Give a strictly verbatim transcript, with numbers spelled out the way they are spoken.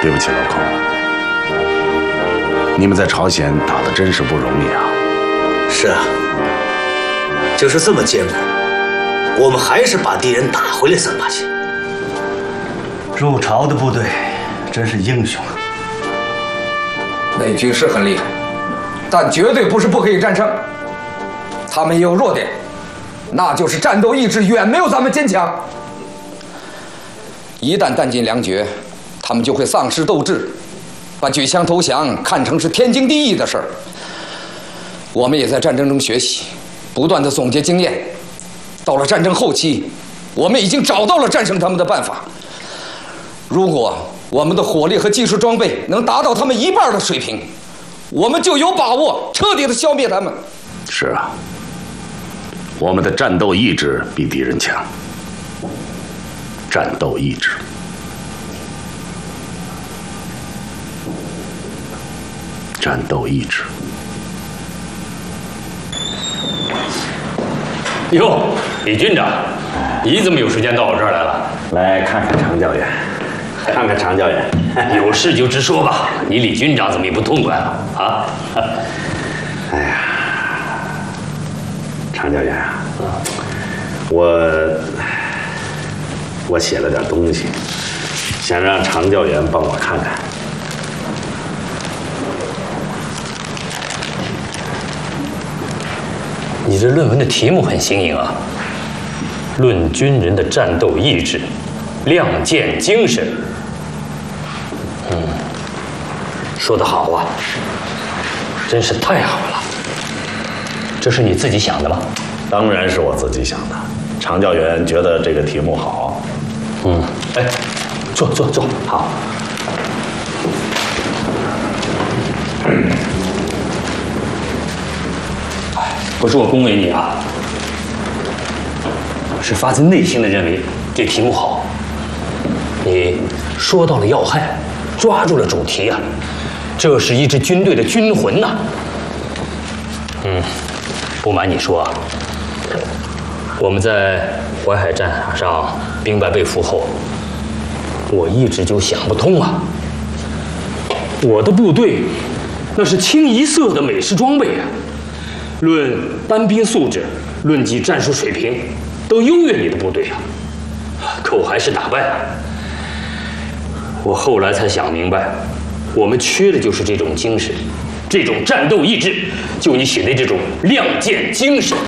对不起，老孔，你们在朝鲜打的真是不容易啊。 是啊，就是这么艰苦，我们还是把敌人打回来三八线。 入朝的部队真是英雄啊！ 美军是很厉害，但绝对不是不可以战胜。他们也有弱点，那就是战斗意志远没有咱们坚强。一旦弹尽粮绝，他们就会丧失斗志，把举枪投降看成是天经地义的事儿。我们也在战争中学习，不断的总结经验。到了战争后期，我们已经找到了战胜他们的办法。如果我们的火力和技术装备能达到他们一半的水平，我们就有把握彻底的消灭他们。 是啊，我们的战斗意志比敌人强。战斗意志，战斗意志。 哟，李军长，你怎么有时间到我这儿来了？ 来看看常教员，看看常教员。 有事就直说吧，你李军长怎么也不痛快了啊？ 哎呀，常教员啊，我我写了点东西，想让常教员帮我看看。 你这论文的题目很新颖啊，《论军人的战斗意志，亮剑精神》。嗯，说得好啊，真是太好了。这是你自己想的吗？ 当然是我自己想的。常教员觉得这个题目好。 嗯，哎，坐坐坐，好。不是我恭维你啊，是发自内心的认为这题目好。你说到了要害，抓住了主题啊，这是一支军队的军魂呐。嗯，不瞒你说啊，我们在淮海战场上兵败被俘后，我一直就想不通啊，我的部队那是清一色的美式装备啊。论单兵素质，论及战术水平，都优越你的部队啊！可我还是打败了。我后来才想明白，我们缺的就是这种精神，这种战斗意志，就你写的这种亮剑精神。